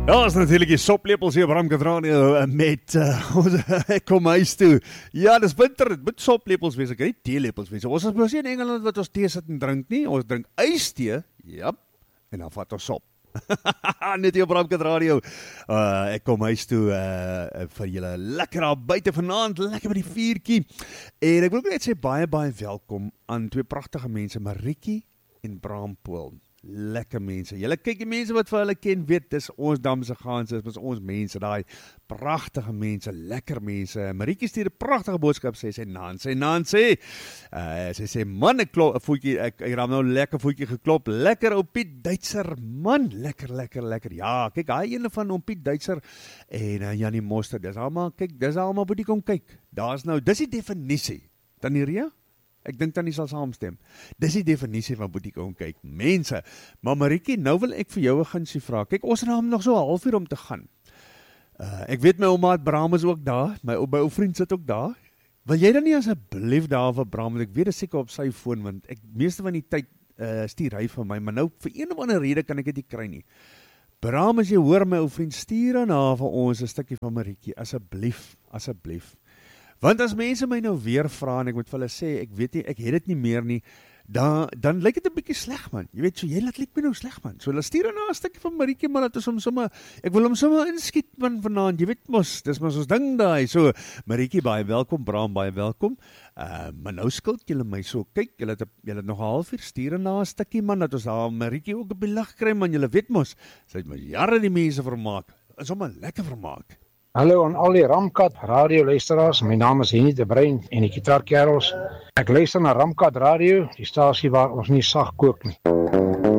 Ja, is natuurlijk die soplepels hier op Ramkat Radio met ek kom huis toe. Ja, dis winter, dit moet soplepels wees, ek nie theelepels wees. Ons is mos nie in Engeland wat ons thee sit en drink nie, ons drink ystee, ja, en dan vat ons sop. Net hier op Ramkat Radio. Ek kom huis toe vir julle lekker daar buite vanaand, lekker by die vuurtjie. En ek wil ook net sê baie welkom aan twee pragtige mense, Marietjie en Bram Pool. Lekker mense. Julle kyk die mense wat vir hulle ken, weet, dis ons damse gaans, dis ons mense, daai pragtige mense, lekker mense. Marietjie stuur 'n pragtige boodskap, sê sy Nancy. Sy sê man, ek raam nou lekker voetjie geklop. Lekker ou Piet Duitser, man, lekker. Ja, kyk, hy ene van om Piet Duitser en Janie Moster. Dis almal moet jy kom kyk. Daar's nou, dis die definisie. Tannie Ria? Ek dink Tannie sal saamstem. Dis die definisie van boetie kom kyk. Mense, maar Marietjie, nou wil ek vir jou 'n gunsie vra. Kyk, ons het nog so 'n halfuur om te gaan. Ek weet my ouma Bram is ook daar, my ou vriend sit ook daar. Wil jy dan nie asseblief daar vir Bram, want ek weet dit seker op sy foon, want ek meeste van die tyd stuur hy vir my, maar nou vir een of ander rede kan ek dit nie kry nie. Bram, as jy hoor my ou vriend, stuur dan na vir ons 'n stukkie van Marietjie, asseblief. Want as mense my nou weer vra en ek moet vir hulle sê, ek weet nie, ek het dit nie meer nie, dan lyk dit 'n bietjie sleg man. Jy weet, so jy laat lyk my nou sleg man. So hulle stuur dan 'n stukkie van Marietjie, maar dat ons hom sommer, ek wil hom sommer inskiet man vanaand. Jy weet mos, dis mos ons ding daai. So Marietjie, baie welkom, Bram, baie welkom. Maar nou skuld julle my so. Kyk, julle het nog 'n halfuur, stuur dan 'n stukkie man dat ons daar Marietjie ook op die lig kry man. Julle weet mos, sy het mos jare die mense vermaak. Is sommer lekker vermaak. Hallo aan al die Ramkat Radio luisteraars, my naam is Henny de Bruin en die Gitaarkerels. Ek luister na Ramkat Radio, die stasie waar ons nie sag kook nie.